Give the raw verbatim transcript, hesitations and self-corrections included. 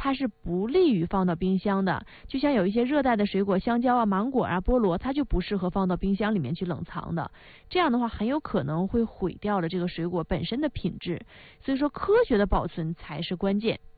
它是不利于放到冰箱的。就像有一些热带的水果，香蕉啊、芒果啊、菠萝，它就不适合放到冰箱里面去冷藏的。这样的话，很有可能会毁掉了这个水果本身的品质。所以说，科学的保存才是关键。